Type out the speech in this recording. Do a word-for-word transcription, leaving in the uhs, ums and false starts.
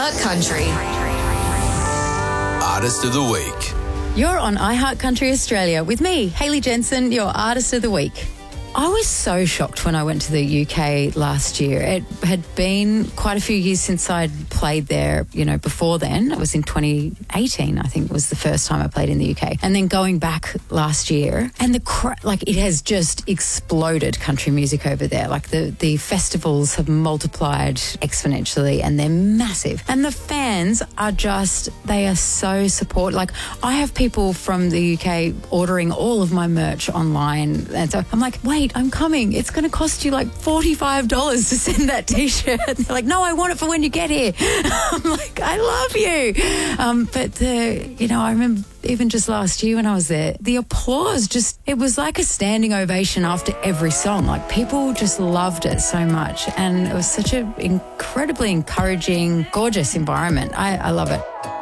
iHeart Country. Artist of the Week. You're on iHeart Country Australia with me, Hayley Jensen, your Artist of the Week. I was so shocked when I went to the U K last year. It had been quite a few years since I'd played there, you know, before then. It was in twenty eighteen, I think, was the first time I played in the U K. And then going back last year, and the cra- like it has just exploded, country music over there. Like the, the festivals have multiplied exponentially and they're massive. And the fans are just, they are so support. Like I have people from the U K ordering all of my merch online. And so I'm like, wait, I'm coming. It's going to cost you like forty-five dollars to send that T-shirt. They're like, no, I want it for when you get here. I'm like, I love you. Um, but, the, you know, I remember even just last year when I was there, the applause just, it was like a standing ovation after every song. Like people just loved it so much. And it was such an incredibly encouraging, gorgeous environment. I, I love it.